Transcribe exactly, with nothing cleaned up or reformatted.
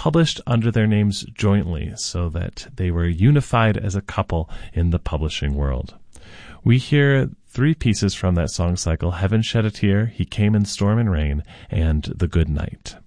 published under their names jointly so that they were unified as a couple in the publishing world. We hear three pieces from that song cycle: Heaven Shed a Tear, He Came in Storm and Rain, and The Good Night.